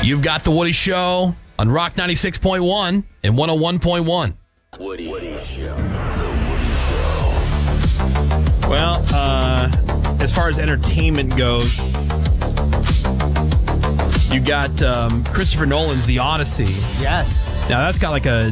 You've got The Woody Show on Rock 96.1 and 101.1. Woody Show. Well, as far as entertainment goes, you got Christopher Nolan's The Odyssey. Yes. Now, that's got like a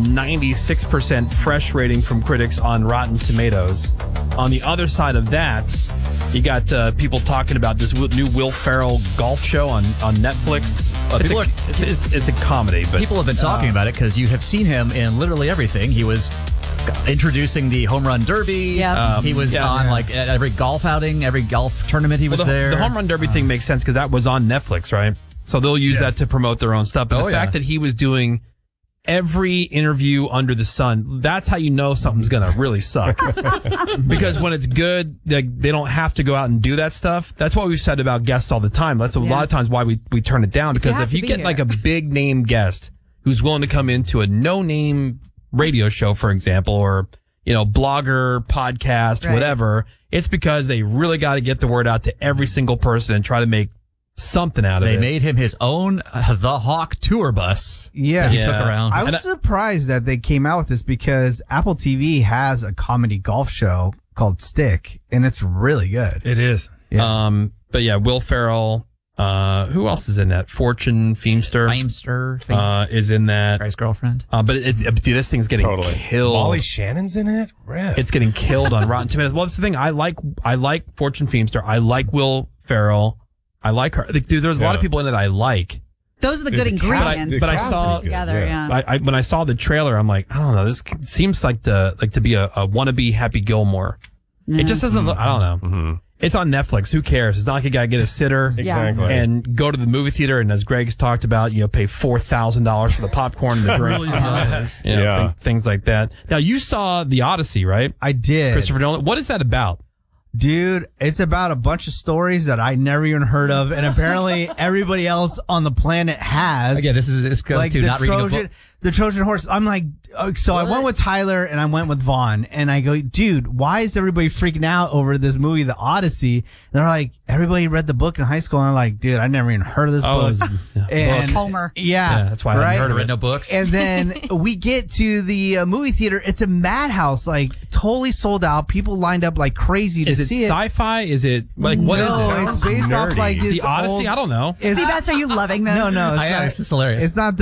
96% fresh rating from critics on Rotten Tomatoes. On the other side of that, you got people talking about this new Will Ferrell golf show on Netflix. It's a comedy, but people have been talking about it because you have seen him in literally everything. He was introducing the home run derby. Yeah. He was on like at every golf outing, every golf tournament. He was there. The home run derby thing makes sense because that was on Netflix, right? So they'll use that to promote their own stuff. But the fact that he was doing every interview under the sun, that's how you know something's going to really suck. Because when it's good, they don't have to go out and do that stuff. That's what we've said about guests all the time. That's a lot of times why we turn it down. Because if you get like a big name guest who's willing to come into a no-name radio show, for example, or, blogger, podcast, whatever, it's because they really got to get the word out to every single person and try to make something out of it. They made him his own The Hawk tour bus. Yeah. That he took around. I was surprised that they came out with this because Apple TV has a comedy golf show called Stick, and it's really good. It is. Yeah. But yeah, Will Ferrell. Who else is in that? Fortune Feimster is in that. Guy's girlfriend. But this thing's getting killed. Molly Shannon's in it. Rip. It's getting killed on Rotten Tomatoes. Well, that's the thing. I like Fortune Feimster. I like Will Ferrell. I like her. Dude, there's a lot of people in it I like. Those are the good ingredients. But I saw together. when I saw the trailer, I'm like, I don't know. This seems like to be a wannabe Happy Gilmore. It just doesn't look. I don't know. Mm-hmm. It's on Netflix. Who cares? It's not like you got to get a sitter and go to the movie theater. And as Greg's talked about, pay $4,000 for the popcorn and the drink. Things like that. Now, you saw The Odyssey, right? I did. Christopher Nolan. What is that about? Dude, it's about a bunch of stories that I never even heard of, and apparently everybody else on the planet has. Again, this goes like to not reading a book. The Trojan Horse. I'm like, so I went with Tyler and I went with Vaughn, and I go, dude, why is everybody freaking out over this movie, The Odyssey? And they're like, everybody read the book in high school, and I'm like, dude, I never even heard of this book. And Homer. Yeah, that's why I haven't heard of it. Read no books. And then we get to the movie theater. It's a madhouse, like totally sold out. People lined up like crazy to see it. Is it sci-fi? Is it like what is it? No, it's based off like this The Odyssey. I don't know. See, that's are you loving this? No, this is hilarious. It's not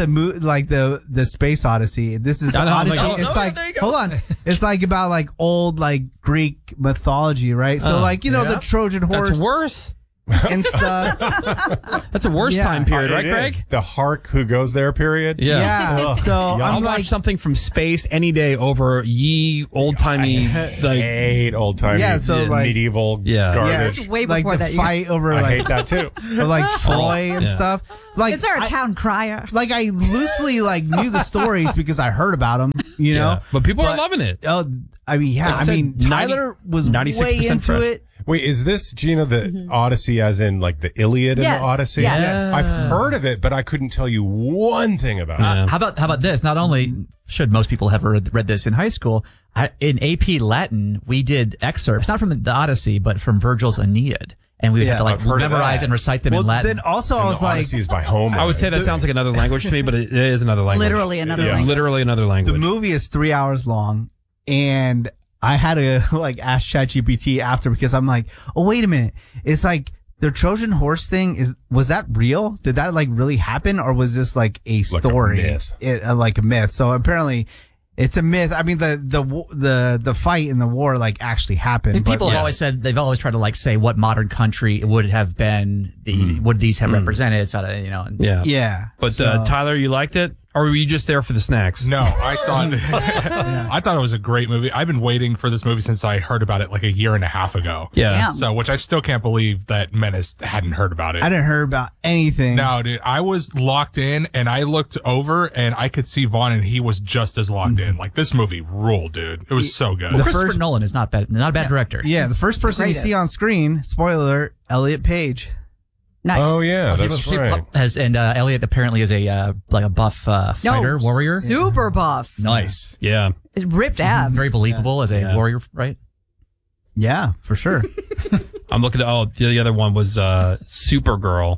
the Space Odyssey. This is Odyssey. It's like hold on. It's like about like old like Greek mythology, right? So the Trojan horse. That's worse. And stuff. That's a worse time period, right, Greg? The Hark Who Goes There period. Yeah. So I'll watch something from space any day over old-timey hate old-timey medieval garbage. Yeah, this is way before like that. The fight over I hate that too. Or like Troy and stuff. Like, is there a town crier? Like I loosely knew the stories because I heard about them, But people are loving it. Tyler was way into it. Wait, is this, Gina, the Odyssey as in like the Iliad and the Odyssey? Yes. I've heard of it, but I couldn't tell you one thing about it. How about this? Not only should most people have read this in high school, in AP Latin, we did excerpts, not from the Odyssey, but from Virgil's Aeneid. And we would have to memorize and recite them in Latin. Then also I was like, Odyssey is by Homer. I would say that sounds like another language to me, but it is another language. Literally another language. Literally another language. The movie is 3 hours long, and I had to ask ChatGPT after because I'm like, oh wait a minute, it's like the Trojan horse thing was that real? Did that really happen, or was this like a story? Like a myth. So apparently it's a myth. I mean, the fight in the war actually happened. People have always said they've always tried to say what modern country would have been would these have represented? It's not yeah. But Tyler, you liked it, or were you just there for the snacks? No, I thought I thought it was a great movie. I've been waiting for this movie since I heard about it a year and a half ago. Yeah. So, which I still can't believe that Menace hadn't heard about it. I didn't hear about anything. No, dude, I was locked in, and I looked over, and I could see Vaughn, and he was just as locked in. This movie ruled, dude. It was so good. Christopher Nolan is not bad, not a bad director. Yeah, the first person you see on screen, spoiler alert, Elliot Page. Nice. Oh yeah, that's right. Elliot apparently is a buff fighter, warrior. Super buff. Nice. Yeah. Ripped abs. Very believable as a warrior, right? Yeah, for sure. I'm looking at the other one was Supergirl.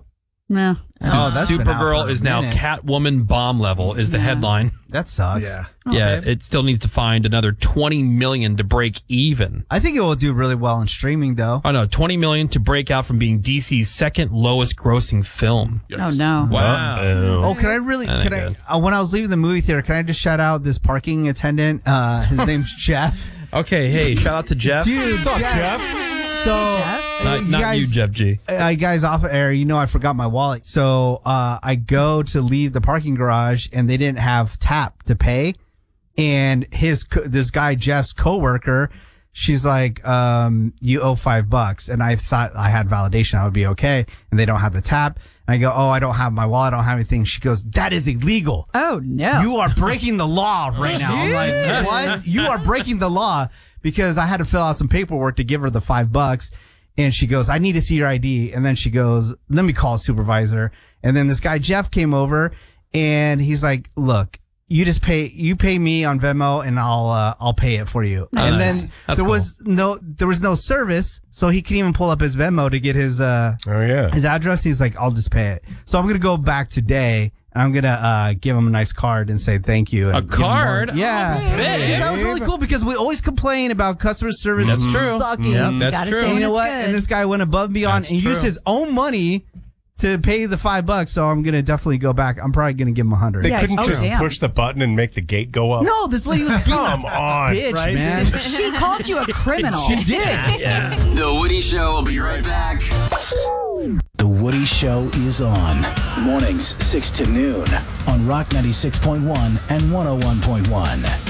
No. Oh, that's been out Supergirl for a is now minute. Catwoman bomb level is the headline. That sucks. Yeah, it still needs to find another 20 million to break even. I think it will do really well in streaming, though. Oh no, 20 million to break out from being DC's second lowest grossing film. Oh, no. Wow. Oh, can I really? That Can ain't I? When I was leaving the movie theater, can I just shout out this parking attendant? His name's Jeff. Okay, hey, shout out to Jeff. Dude, What's up, Jeff? So, Not you, Jeff G. Guys, off air, I forgot my wallet. So I go to leave the parking garage, and they didn't have tap to pay. And this guy Jeff's coworker, she's like, "You owe $5," and I thought I had validation, I would be okay. And they don't have the tap. And I go, "Oh, I don't have my wallet. I don't have anything." She goes, "That is illegal. Oh, no. You are breaking the law right now." I'm like, "What? You are breaking the law." Because I had to fill out some paperwork to give her the $5. And she goes, "I need to see your ID." And then she goes, "Let me call a supervisor." And then this guy, Jeff, came over and he's like, "Look, you pay me on Venmo and I'll pay it for you." Oh, and nice. then That's there was no service. So he couldn't even pull up his Venmo to get his address. He's like, "I'll just pay it." So I'm going to go back today. I'm going to give him a nice card and say thank you. A card? Yeah. Oh, babe. That was really cool because we always complain about customer service That's true. sucking. Yep. That's Gotta true. say And you know it's what? good. And this guy went above and beyond That's and true. used his own money to pay the $5. So I'm going to definitely go back. I'm probably going to give him 100. They Yeah, couldn't oh, just damn. push the button and make the gate go up. No, this lady was being Come a on, bitch, right? man. She called you a criminal. She did. The Woody Show will be right back. The Woody Show is on. Mornings, 6 to noon on Rock 96.1 and 101.1.